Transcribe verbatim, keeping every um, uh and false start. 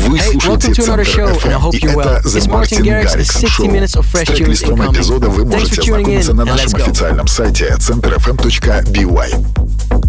Вы Hey, welcome слушаете to another Центр show, эф and I эм, hope и you're well. это It's The Martin Martin Garrix and Garrix sixty Show. minutes of С fresh tunes трек-листом incoming. эпизода вы Thanks for можете tuning in, ознакомиться на and let's нашем go. официальном сайте центр эф эм точка би уай.